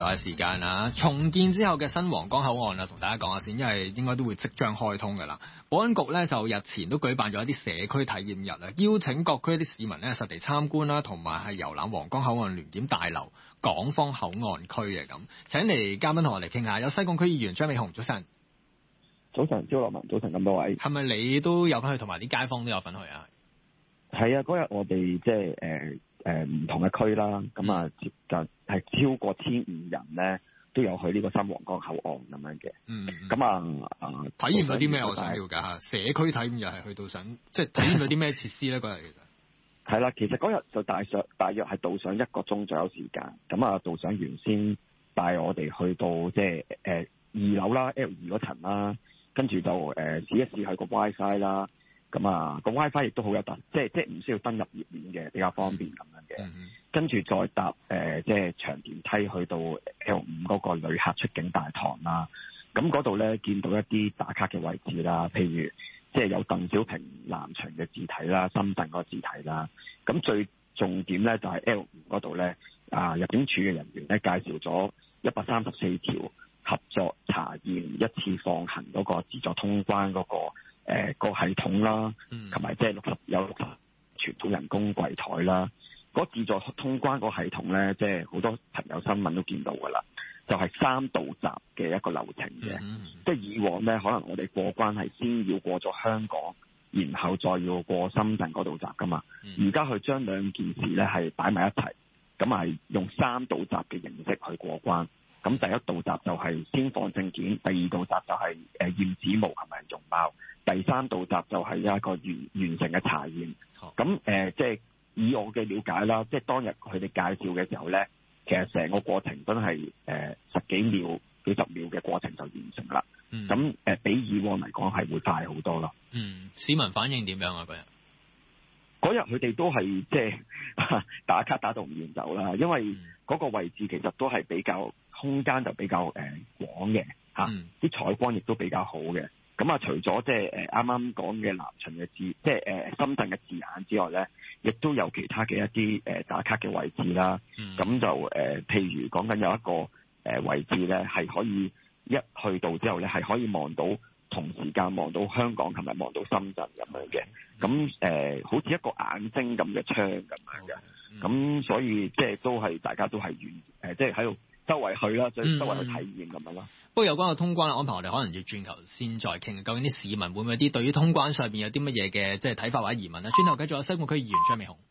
嘅時間啦，重建之後嘅新皇崗口岸啊，同大家講下先，因為應該都會即將開通㗎啦。保安局咧就日前都舉辦咗一啲社區體驗日啊，邀請各區一啲市民咧實地參觀啦，同埋係遊覽皇崗口岸聯檢大樓、港方口岸區嘅咁。請嚟嘉賓同我哋傾下，有西貢區議員張美雄，早晨。 早晨，焦樂文，早晨咁多位。 係咪你都有份去，同埋啲街坊都有份去啊？ 係啊，嗰日我哋即係唔同嘅區啦，咁啊接近係超過1500人咧，都有去呢個新皇崗口岸咁樣嘅。咁體驗咗啲咩？我想了解下。社區體驗又係去到想，即係體驗咗啲咩設施咧？嗰日其實係啦，其實嗰日就大約係導賞1個鐘左右時間。咁啊，導賞員先帶我哋去到即係2樓啦 ，L2 嗰層啦。跟住就試一試佢個 WiFi 啦，咁啊個 WiFi 亦都好有即係唔需要登入頁面嘅，比較方便咁樣嘅。跟住再搭即係長電梯去到 L5 嗰個旅客出境大堂啦。咁嗰度咧見到一啲打卡嘅位置啦，譬如即係有鄧小平南牆嘅字體啦、深圳嗰個字體啦。咁最重點咧就係 L5 嗰度咧入境處嘅人員咧介紹咗134條。合作查驗一次放行嗰個自助通關嗰個系統啦，同埋即係有60傳統人工櫃台啦。嗰自助通關個系統咧，即係好多朋友新聞都見到噶啦，就係3道閘嘅一個流程嘅。即係以往咧，可能我哋過關係先要過咗香港，然後再要過深圳嗰道閘噶嘛。而家佢將兩件事咧係擺埋一齊，咁係用3道閘嘅形式去過關。咁第一道閘就係先放證件，第二道閘就係驗指模係咪容貌，第3道閘就係一個完成嘅查驗。咁即係以我嘅了解啦，即係當日佢哋介紹嘅時候咧，其實成個過程真係10幾秒、幾十秒嘅過程就完成啦。咁比以往嚟講係會快好多咯。 市民反應點樣啊？ 嗰日佢哋都係即係打卡打到唔願走啦，因為嗰個位置其實都係比較空間就比較廣嘅啲採光亦都比較好嘅。咁除咗即係啱啱講嘅南巡嘅字，即係深圳嘅字眼之外咧，亦都有其他嘅一啲打卡嘅位置啦。咁就譬如講緊有一個位置咧，係可以一去到之後咧，係可以望到同時間望到香港同埋望到深圳咁樣嘅。咁好似一個眼睛咁嘅窗咁樣嘅。咁所以即係都係大家都係即係喺度周圍去啦，周圍去體驗咁樣咯。 不過有關嘅通關安排，我哋可能要轉頭先再傾。究竟啲市民會唔會對於通關上面有啲乜嘢嘅即係睇法或者疑問咧？轉頭繼續有西貢區議員張美雄。